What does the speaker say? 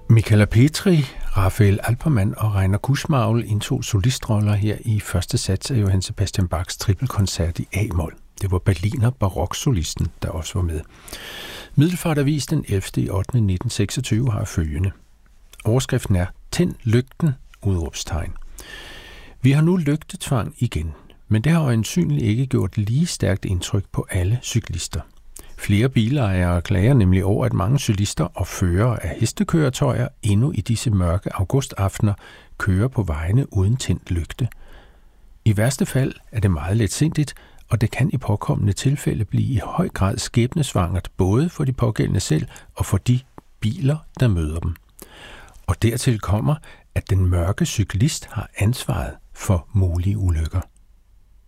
Michala Petri, Raphael Alpermann og Reiner Kussmaul indtog solistroller her i første sats af Johann Sebastian Bachs trippelkoncert i A-mol. Det var Berliner baroksolisten, der også var med. Middelfart Avis den 11.8.1926 har følgende. Overskriften er Tænd lygten! Udråbstegn. Vi har nu lygtetvang igen, men det har øjensynligt ikke gjort lige stærkt indtryk på alle cyklister. Flere bilejere klager nemlig over, at mange cyklister og førere af hestekøretøjer endnu i disse mørke augustaftener kører på vejene uden tændt lygte. I værste fald er det meget letsindigt, og det kan i påkommende tilfælde blive i høj grad skæbnesvangert både for de pågældende selv og for de biler, der møder dem. Og dertil kommer, at den mørke cyklist har ansvaret for mulige ulykker.